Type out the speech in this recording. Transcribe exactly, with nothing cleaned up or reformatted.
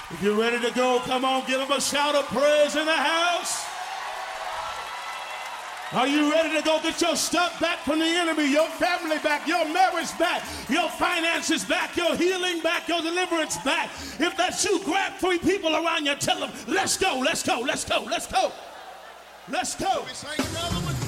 If you're ready to go, come on, give them a shout of praise in the house. Are you ready to go get your stuff back from the enemy, your family back, your marriage back, your finances back, your healing back, your deliverance back? If that's you, grab three people around you, tell them, let's go, let's go, let's go, let's go. Let's go.